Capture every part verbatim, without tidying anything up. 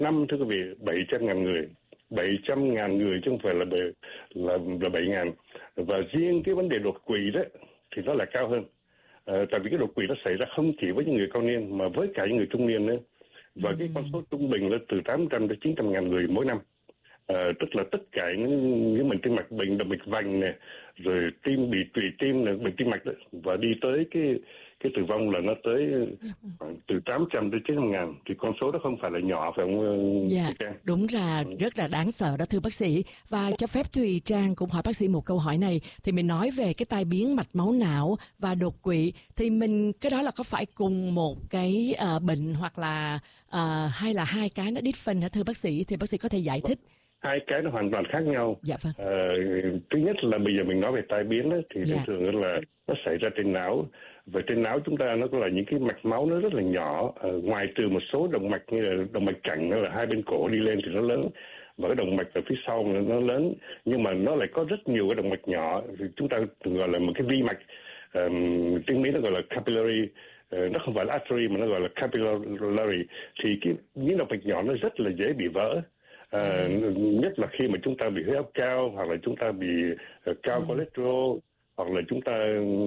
năm, thưa quý vị, bảy trăm ngàn người. bảy trăm ngàn người chứ không phải là bảy, là, là bảy ngàn. Và riêng cái vấn đề đột quỵ đó thì nó là cao hơn. À, tại vì cái đột quỵ nó xảy ra không chỉ với những người cao niên mà với cả những người trung niên nữa. Và ừ. cái con số trung bình là từ tám trăm đến chín trăm ngàn người mỗi năm. À, tức là tất cả những, những bệnh tim mạch, bệnh động mạch vành này, rồi tim bị trụy tim này, bệnh tim mạch đó, và đi tới cái cái tử vong là nó tới khoảng từ tám trăm đến chín trăm ngàn, thì con số đó không phải là nhỏ, phải không? Dạ, đúng là rất là đáng sợ đó thưa bác sĩ. Và cho phép Thùy Trang cũng hỏi bác sĩ một câu hỏi này, thì mình nói về cái tai biến mạch máu não và đột quỵ, thì mình cái đó là có phải cùng một cái uh, bệnh hoặc là uh, hay là hai cái nó different hả thưa bác sĩ? Thì bác sĩ có thể giải thích. Hai cái nó hoàn toàn khác nhau. Dạ vâng. À, thứ nhất là bây giờ mình nói về tai biến đó, thì dạ. thường thường là nó xảy ra trên não. Và trên não chúng ta nó có là những cái mạch máu nó rất là nhỏ. À, ngoài trừ một số động mạch như là động mạch cảnh, nó là hai bên cổ đi lên thì nó lớn, và cái động mạch ở phía sau nó lớn, nhưng mà nó lại có rất nhiều cái động mạch nhỏ, thì chúng ta thường gọi là một cái vi mạch. À, tiếng Mỹ nó gọi là capillary. À, nó không phải là artery mà nó gọi là capillary. Thì cái những động mạch nhỏ nó rất là dễ bị vỡ. À, nhất là khi mà chúng ta bị huyết áp cao, hoặc là chúng ta bị uh, cao ừ. cholesterol, hoặc là chúng ta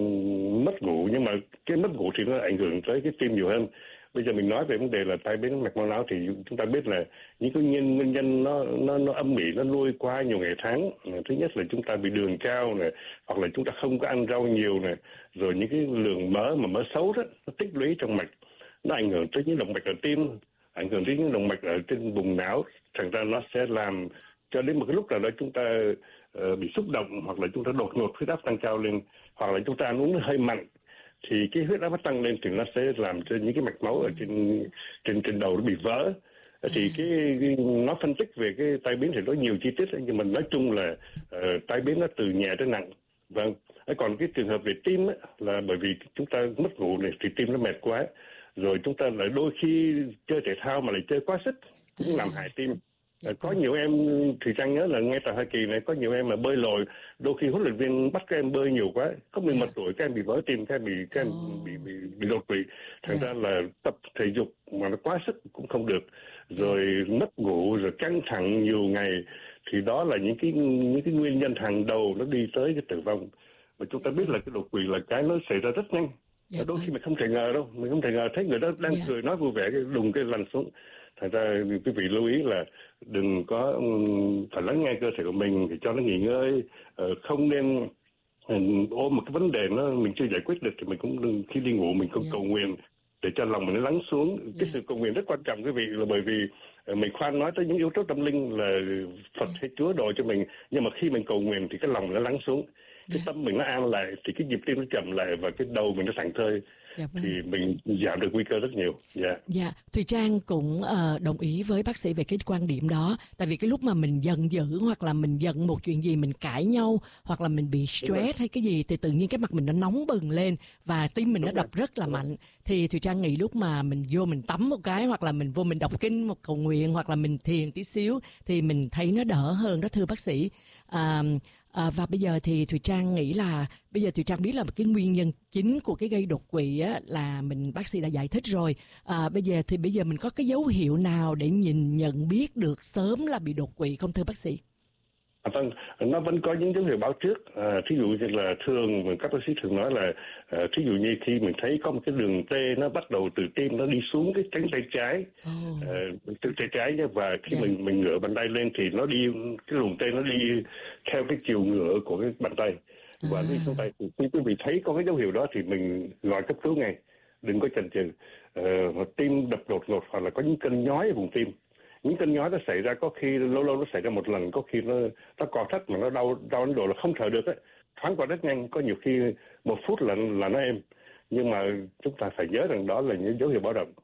mất ngủ. Nhưng mà cái mất ngủ thì nó ảnh hưởng tới cái tim nhiều hơn. Bây giờ mình nói về vấn đề là tai biến mạch máu não thì chúng ta biết là những cái nguyên nguyên nhân nó nó nó âm ỉ, nó nuôi qua nhiều ngày tháng. Thứ nhất là chúng ta bị đường cao này, hoặc là chúng ta không có ăn rau nhiều này, rồi những cái lượng mỡ mà mỡ xấu đó nó tích lũy trong mạch, nó ảnh hưởng tới những động mạch ở tim, ảnh hưởng đến những động mạch ở trên vùng não. Thành ra nó sẽ làm cho đến một cái lúc nào đó chúng ta uh, bị xúc động, hoặc là chúng ta đột ngột huyết áp tăng cao lên, hoặc là chúng ta ăn uống hơi mặn, thì cái huyết áp nó tăng lên thì nó sẽ làm cho những cái mạch máu ở trên trên trên đầu nó bị vỡ. Thì cái, cái nó phân tích về cái tai biến thì có nhiều chi tiết, nhưng mà nói chung là uh, tai biến nó từ nhẹ tới nặng. Vâng. Còn cái trường hợp về tim ấy, là bởi vì chúng ta mất ngủ này thì tim nó mệt quá, rồi chúng ta lại đôi khi chơi thể thao mà lại chơi quá sức cũng làm hại tim. À, có nhiều em, thì Trang nhớ là ngay tại Hoa Kỳ này có nhiều em mà bơi lội, đôi khi huấn luyện viên bắt các em bơi nhiều quá, có mười một tuổi các em bị vỡ tim, các em bị các em bị, bị, bị đột quỵ. Thành ra là tập thể dục mà nó quá sức cũng không được, rồi mất ngủ, rồi căng thẳng nhiều ngày, thì đó là những cái những cái nguyên nhân hàng đầu nó đi tới cái tử vong. Và chúng ta biết là cái đột quỵ là cái nó xảy ra rất nhanh. Dạ, đôi khi mình không thể ngờ đâu, mình không thể ngờ thấy người đó đang dạ. cười nói vui vẻ, cái đùng cái lăn xuống. Thành ra quý vị lưu ý là đừng có um, phải lắng nghe cơ thể của mình, thì cho nó nghỉ ngơi, uh, không nên um, ôm một cái vấn đề nó mình chưa giải quyết được thì mình cũng đừng, khi đi ngủ mình cũng yeah. cầu nguyện để cho lòng mình nó lắng xuống. Yeah. Cái sự cầu nguyện rất quan trọng quý vị, là bởi vì uh, mình khoan nói tới những yếu tố tâm linh là Phật yeah. hay Chúa độ cho mình, nhưng mà khi mình cầu nguyện thì cái lòng nó lắng xuống, cái yeah. tâm mình nó an lại, thì cái nhịp tim nó chậm lại và cái đầu mình nó thảnh thơi. Dạ, vâng. Thì mình giảm được nguy cơ rất nhiều. Dạ. Dạ, Thùy Trang cũng uh, đồng ý với bác sĩ về cái quan điểm đó. Tại vì cái lúc mà mình giận dữ, hoặc là mình giận một chuyện gì, mình cãi nhau, hoặc là mình bị stress hay cái gì, thì tự nhiên cái mặt mình nó nóng bừng lên và tim mình Đúng nó đập rồi. rất là Đúng mạnh. Rồi. Thì Thùy Trang nghĩ lúc mà mình vô mình tắm một cái, hoặc là mình vô mình đọc kinh một cầu nguyện, hoặc là mình thiền tí xíu, thì mình thấy nó đỡ hơn đó thưa bác sĩ. À, À, và bây giờ thì Thùy Trang nghĩ là bây giờ Thùy Trang biết là một cái nguyên nhân chính của cái gây đột quỵ á, là mình bác sĩ đã giải thích rồi. À, bây giờ thì bây giờ mình có cái dấu hiệu nào để nhìn nhận biết được sớm là bị đột quỵ không thưa bác sĩ? À, vâng, nó vẫn có những dấu hiệu báo trước. À, thí dụ như là thường các bác sĩ thường nói là à, thí dụ như khi mình thấy có một cái đường tê nó bắt đầu từ tim nó đi xuống cái cánh tay trái, oh. à, từ tay trái nhé, và khi yeah. mình mình ngửa bàn tay lên thì nó đi, cái luồng tê nó đi theo cái chiều ngửa của cái bàn tay, và đi xuống tay. Khi quý vị thấy có cái dấu hiệu đó thì mình gọi cấp cứu ngay, đừng có chần chừ. À, tim đập đột ngột, hoặc là có những cơn nhói ở vùng tim. Những cơn nhói nó xảy ra có khi lâu lâu nó xảy ra một lần, có khi nó nó co thắt mà nó đau đau đến độ là không thở được ấy, thoáng qua rất nhanh, có nhiều khi một phút là là nó êm. Nhưng mà chúng ta phải nhớ rằng đó là những dấu hiệu báo động,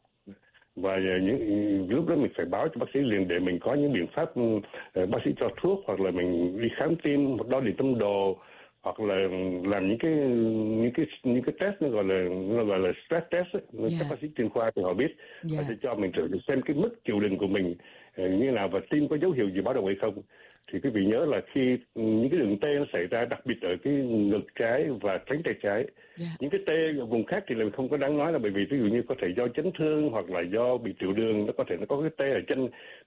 và những lúc đó mình phải báo cho bác sĩ liền để mình có những biện pháp, bác sĩ cho thuốc, hoặc là mình đi khám tim, hoặc đo điện tâm đồ, hoặc là làm những cái những cái những cái test nó gọi là nó gọi là stress test ấy. Yeah. Các bác sĩ chuyên khoa thì họ biết, yeah. họ sẽ cho mình thử xem cái mức chịu đựng của mình như thế nào, và tim có dấu hiệu gì báo động hay không. Thì quý vị nhớ là khi những cái đường tê nó xảy ra, đặc biệt ở cái ngực trái và cánh tay trái, yeah. những cái tê ở vùng khác thì là không có đáng nói, là bởi vì ví dụ như có thể do chấn thương, hoặc là do bị tiểu đường, nó có thể nó có cái tê ở chân